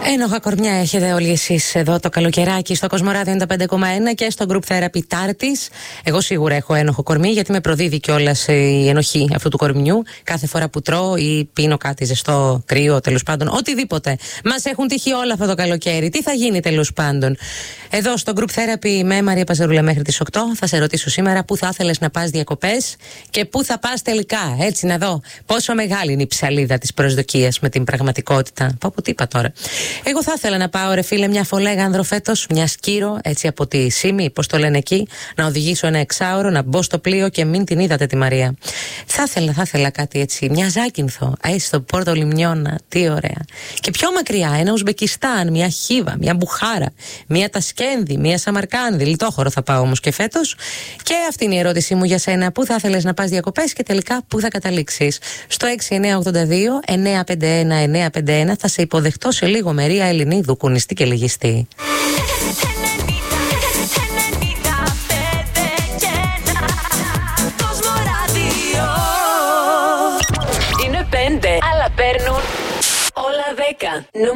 Ένοχα κορμιά έχετε όλοι εσείς εδώ το καλοκαιράκι στο Κοσμοράδιο 95,1 και στο Group Therapy Τάρτης. Εγώ σίγουρα έχω ένοχο κορμί γιατί με προδίδει κιόλας η ενοχή αυτού του κορμιού κάθε φορά που τρώω ή πίνω κάτι ζεστό, κρύο, τέλος πάντων. Οτιδήποτε. Μας έχουν τύχει όλα αυτό το καλοκαίρι. Τι θα γίνει τέλος πάντων. Εδώ στο Group Therapy με Μαρία Παζαρούλα μέχρι τις 8 θα σε ρωτήσω σήμερα πού θα ήθελες να πας διακοπές και πού θα πας τελικά. Έτσι να δω πόσο μεγάλη είναι η ψαλίδα της προσδοκίας με την πραγματικότητα. Πω τι είπα τώρα. Εγώ θα ήθελα να πάω, ρε φίλε, μια Φολέγανδρο φέτος, μια Σκύρο, έτσι από τη Σύμη, πώς το λένε εκεί, να οδηγήσω ένα εξάωρο, να μπω στο πλοίο και μην την είδατε τη Μαρία. Θα ήθελα κάτι έτσι, μια Ζάκυνθο, στο Πόρτο Λιμνιώνα, τι ωραία. Και πιο μακριά, ένα Ουσμπεκιστάν, μια Χίβα, μια Μπουχάρα, μια Τασκένδη, μια Σαμαρκάνδη. Λιτόχωρο θα πάω όμως και φέτος. Και αυτή είναι η ερώτησή μου για σένα. Πού θα ήθελες να πας διακοπές και τελικά πού θα καταλήξεις. Στο 6982-951-951 θα σε υποδεχτώ σε λίγο, Μερία Ελληνίδου, κουνιστή και λυγιστή. Είναι 5, αλλά παίρνουν όλα 10.